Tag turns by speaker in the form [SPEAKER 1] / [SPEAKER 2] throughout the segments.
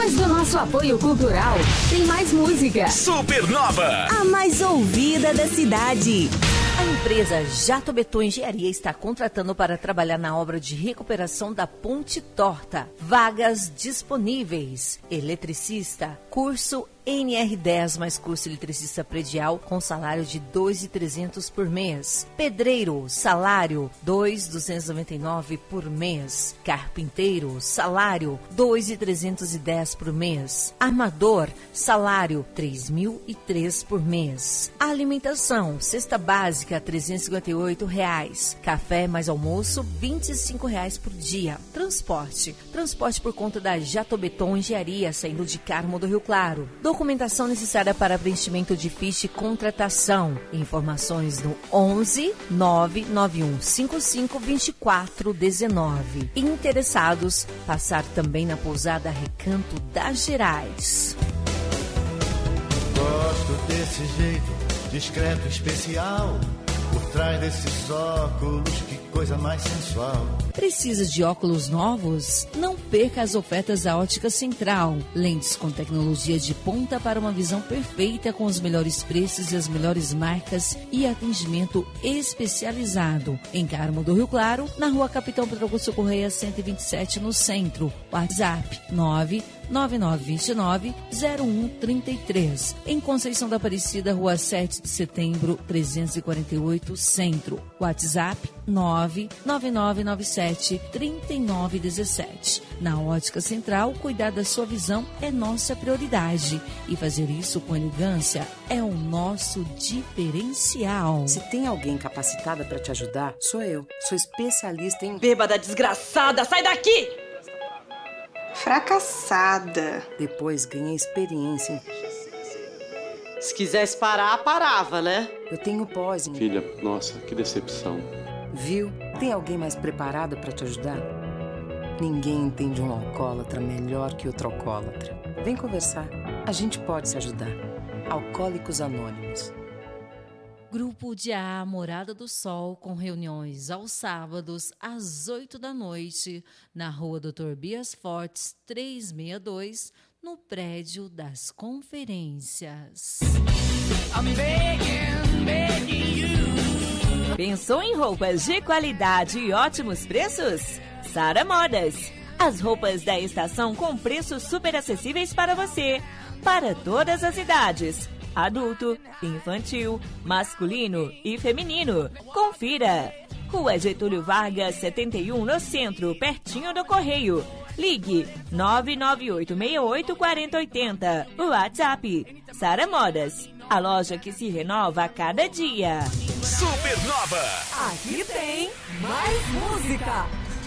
[SPEAKER 1] Depois do nosso apoio cultural, tem mais música.
[SPEAKER 2] Supernova,
[SPEAKER 3] a mais ouvida da cidade.
[SPEAKER 4] A empresa Jatobeton Engenharia está contratando para trabalhar na obra de recuperação da Ponte Torta. Vagas disponíveis. Eletricista, curso NR10 mais curso eletricista predial com salário de R$ 2.300 por mês. Pedreiro, salário R$ 2.299 por mês. Carpinteiro, salário R$ 2.310 por mês. Armador, salário R$ 3.003 por mês. Alimentação, cesta básica R$ 358. Café mais almoço R$ 25 por dia. Transporte por conta da Jatobeton Engenharia, saindo de Carmo do Rio Claro. Documentação necessária para preenchimento de ficha e contratação. Informações no 11 991 55 24 19. Interessados, passar também na pousada Recanto das Gerais.
[SPEAKER 5] Gosto desse jeito, discreto e especial. Por trás desses óculos, que coisa mais sensual.
[SPEAKER 4] Precisa de óculos novos? Não perca as ofertas da Ótica Central. Lentes com tecnologia de ponta para uma visão perfeita com os melhores preços e as melhores marcas e atendimento especializado. Em Carmo do Rio Claro, na rua Capitão Pedro Augusto Correia 127, no centro. WhatsApp 99929-0133. Em Conceição da Aparecida, rua 7 de setembro, 348, centro. WhatsApp 99997-3917. Na Ótica Central, cuidar da sua visão é nossa prioridade. E fazer isso com elegância é o nosso diferencial.
[SPEAKER 6] Se tem alguém capacitada para te ajudar, sou eu. Sou especialista em...
[SPEAKER 7] Bêbada desgraçada, sai daqui!
[SPEAKER 8] Fracassada.
[SPEAKER 6] Depois ganhei experiência em...
[SPEAKER 7] Se quisesse parar, parava, né?
[SPEAKER 6] Eu tenho pós em...
[SPEAKER 9] Filha, nossa, que decepção.
[SPEAKER 6] Viu? Tem alguém mais preparado para te ajudar? Ninguém entende um alcoólatra melhor que outro alcoólatra. Vem conversar. A gente pode se ajudar. Alcoólicos Anônimos.
[SPEAKER 4] Grupo de A Morada do Sol, com reuniões aos sábados, às 8 da noite, na rua Dr. Bias Fortes, 362, no prédio das conferências.
[SPEAKER 3] Pensou em roupas de qualidade e ótimos preços? Sara Modas. As roupas da estação com preços super acessíveis para você. Para todas as idades. Adulto, infantil, masculino e feminino. Confira. Rua Getúlio Vargas, 71, no centro, pertinho do Correio. Ligue 998684080. WhatsApp. Sara Modas. A loja que se renova a cada dia.
[SPEAKER 2] Supernova.
[SPEAKER 1] Aqui tem mais música.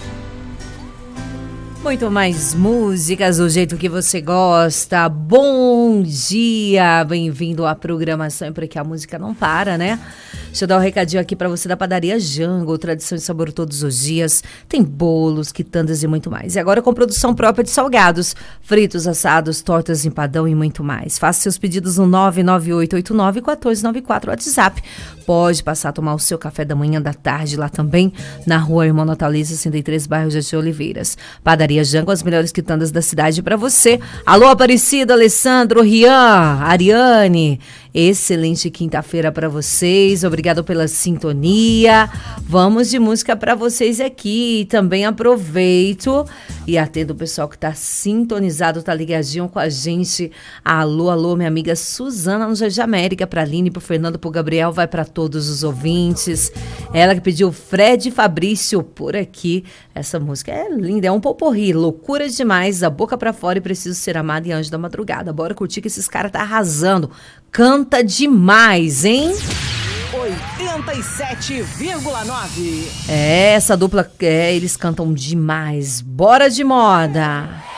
[SPEAKER 4] Muito mais músicas do jeito que você gosta. Bom dia, bem-vindo à programação, porque a música não para, né? Deixa eu dar um recadinho aqui para você da Padaria Jango, tradição e sabor todos os dias. Tem bolos, quitandas e muito mais. E agora com produção própria de salgados, fritos, assados, tortas, empadão e muito mais. Faça seus pedidos no 99889-1494 WhatsApp. Pode passar a tomar o seu café da manhã, da tarde lá também, na rua Irmão Natalício, 63, bairro de Oliveiras. Padaria Jango, as melhores quitandas da cidade para você. Alô, Aparecida, Alessandro, Rian, Ariane. Excelente quinta-feira para vocês. Obrigado pela sintonia. Vamos de música para vocês aqui. Também aproveito e atendo o pessoal que está sintonizado, tá ligadinho com a gente. Alô, alô, minha amiga Suzana no Jardim América, para a Aline, para o Fernando, para o Gabriel, vai para todos os ouvintes. Ela que pediu Fred Fabrício por aqui. Essa música é linda, é um poporri, loucura demais, da boca para fora e preciso ser amada e anjo da madrugada. Bora curtir que esses caras tá arrasando. Canta demais, hein?
[SPEAKER 7] 87,9.
[SPEAKER 4] Essa dupla, eles cantam demais. Bora de moda!